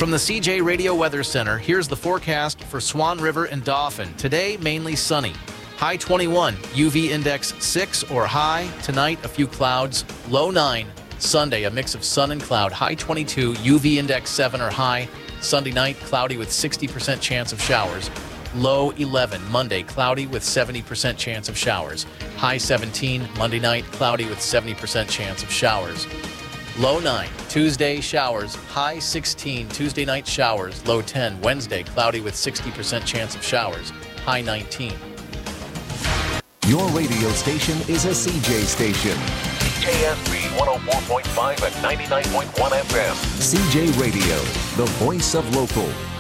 From the CJ Radio Weather Center, here's the forecast for Swan River and Dauphin. Today, mainly sunny. High 21, UV index 6 or high. Tonight, a few clouds. Low 9. Sunday, a mix of sun and cloud. High 22, UV index 7 or high. Sunday night, cloudy with 60% chance of showers. Low 11. Monday, cloudy with 70% chance of showers. High 17. Monday night, cloudy with 70% chance of showers. Low 9. Tuesday, showers. High 16. Tuesday night, showers. Low 10. Wednesday, cloudy with 60% chance of showers. High 19. Your radio station is a CJ station. CJSB 104.5 and 99.1 FM. CJ Radio, the voice of local.